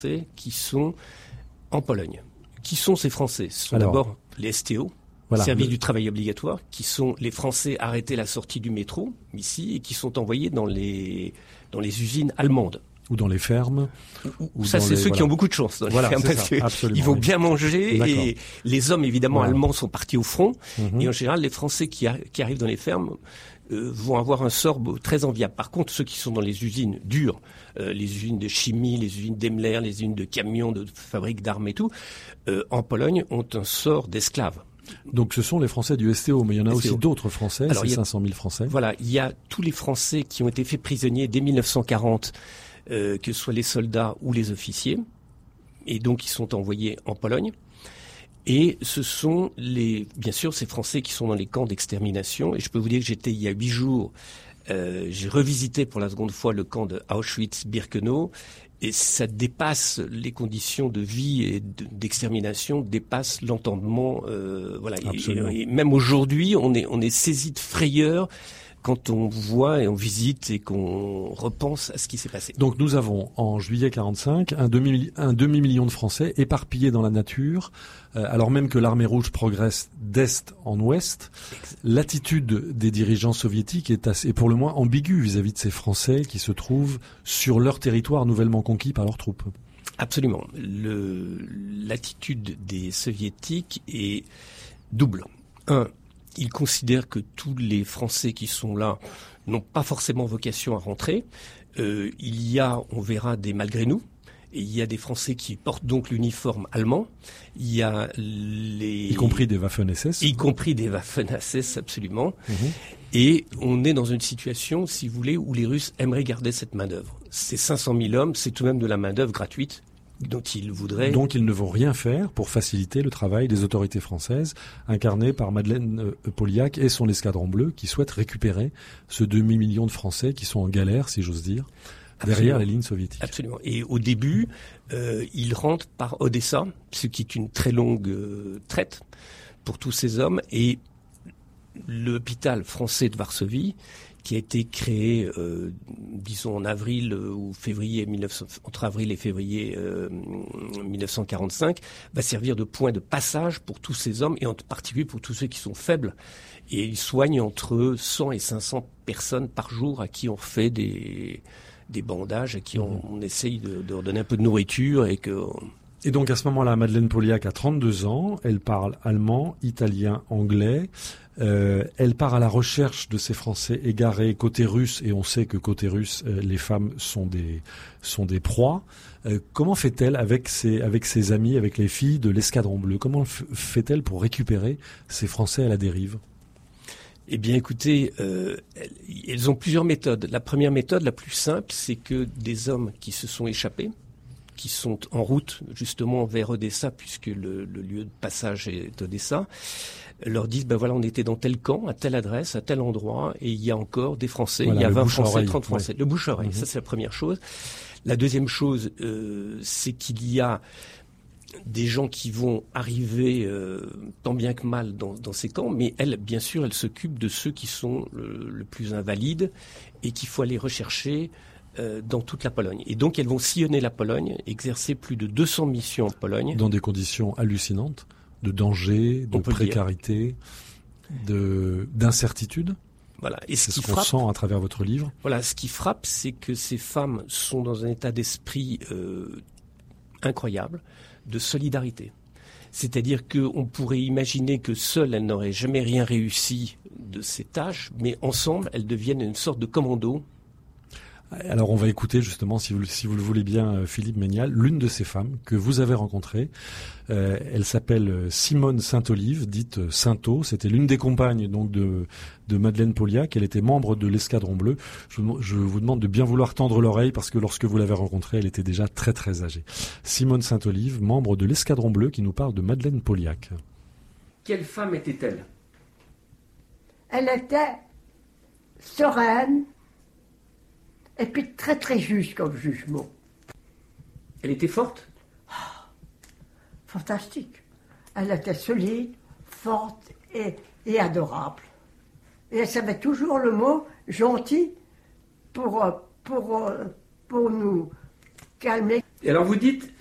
qui sont en Pologne. Qui sont ces Français ? Ce sont d'abord les STO, service du travail obligatoire, qui sont les Français arrêtés à la sortie du métro, ici, et qui sont envoyés dans les usines allemandes. Ou dans les fermes. Ça, c'est ceux qui ont beaucoup de chance dans les fermes, parce qu'ils vont bien manger. Et les hommes, évidemment, allemands sont partis au front. Et en général, les Français qui arrivent dans les fermes vont avoir un sort très enviable. Par contre, ceux qui sont dans les usines dures, les usines de chimie, les usines Daimler, les usines de camions, de fabriques d'armes et tout, en Pologne, ont un sort d'esclaves. Donc ce sont les Français du STO, mais il y en a aussi d'autres Français, c'est 500 000 Français. Voilà, il y a tous les Français qui ont été faits prisonniers dès 1940, que ce soit les soldats ou les officiers, et donc ils sont envoyés en Pologne. Et ce sont bien sûr ces Français qui sont dans les camps d'extermination. Et je peux vous dire que j'étais il y a 8 jours, j'ai revisité pour la seconde fois le camp de Auschwitz-Birkenau. Et ça dépasse les conditions de vie et d'extermination, dépasse l'entendement. Et même aujourd'hui, on est saisi de frayeur quand on voit et on visite et qu'on repense à ce qui s'est passé. Donc nous avons en juillet 45 un demi-million de Français éparpillés dans la nature, alors même que l'armée rouge progresse d'est en ouest. L'attitude des dirigeants soviétiques est assez, pour le moins ambiguë vis-à-vis de ces Français qui se trouvent sur leur territoire nouvellement conquis par leurs troupes. Absolument. L'attitude des soviétiques est double. Ils considèrent que tous les Français qui sont là n'ont pas forcément vocation à rentrer. Il y a, on verra, des malgré nous. Et il y a des Français qui portent donc l'uniforme allemand. Il y a y compris des Waffen-SS. Y compris des Waffen-SS, absolument. Et on est dans une situation, si vous voulez, où les Russes aimeraient garder cette main-d'œuvre. Ces 500 000 hommes, c'est tout de même de la main-d'œuvre gratuite. Donc ils ne vont rien faire pour faciliter le travail des autorités françaises, incarnées par Madeleine Poliak et son escadron bleu, qui souhaitent récupérer ce demi-million de Français qui sont en galère, si j'ose dire, derrière les lignes soviétiques. Absolument. Et au début, ils rentrent par Odessa, ce qui est une très longue traite pour tous ces hommes. Et l'hôpital français de Varsovie, qui a été créé, disons en avril ou février entre avril et février 1945, va servir de point de passage pour tous ces hommes et en particulier pour tous ceux qui sont faibles. Et ils soignent entre 100 et 500 personnes par jour à qui on refait des bandages, à qui on essaye de leur donner un peu de nourriture Et donc à ce moment-là, Madeleine Poliak a 32 ans, elle parle allemand, italien, anglais. Elle part à la recherche de ces Français égarés côté russe, et on sait que côté russe, les femmes sont des proies. Comment fait-elle avec ses amis, avec les filles de l'escadron bleu ? Comment fait-elle pour récupérer ces Français à la dérive ? Eh bien, écoutez, elles ont plusieurs méthodes. La première méthode, la plus simple, c'est que des hommes qui se sont échappés, qui sont en route justement vers Odessa, puisque le lieu de passage est Odessa, leur disent, on était dans tel camp, à telle adresse, à tel endroit, et il y a encore des Français, il y a 20 Français, 30 Français. Le bouche-oreille, ça c'est la première chose. La deuxième chose, c'est qu'il y a des gens qui vont arriver tant bien que mal dans ces camps, mais elle, bien sûr, elle s'occupe de ceux qui sont le plus invalides et qu'il faut aller rechercher dans toute la Pologne. Et donc, elles vont sillonner la Pologne, exercer plus de 200 missions en Pologne. Dans des conditions hallucinantes, de danger, de précarité, d'incertitude. Voilà. Et c'est ce qu'on sent à travers votre livre. Voilà. Ce qui frappe, c'est que ces femmes sont dans un état d'esprit incroyable, de solidarité. C'est-à-dire qu'on pourrait imaginer que seules, elles n'auraient jamais rien réussi de ces tâches, mais ensemble, elles deviennent une sorte de commando. Alors on va écouter justement, si vous le voulez bien, Philippe Ménial, l'une de ces femmes que vous avez rencontrées. Elle s'appelle Simone Saint-Olive, dite Sainto. C'était l'une des compagnes donc de Madeleine Poliak. Elle était membre de l'escadron bleu. Je vous demande de bien vouloir tendre l'oreille parce que lorsque vous l'avez rencontrée, elle était déjà très très âgée. Simone Saint-Olive, membre de l'escadron bleu, qui nous parle de Madeleine Poliak. Quelle femme était-elle ? Elle était sereine. Et puis très très juste comme jugement. Elle était forte ? Fantastique. Elle était solide, forte et adorable. Et elle savait toujours le mot gentil pour nous calmer. Et alors vous dites,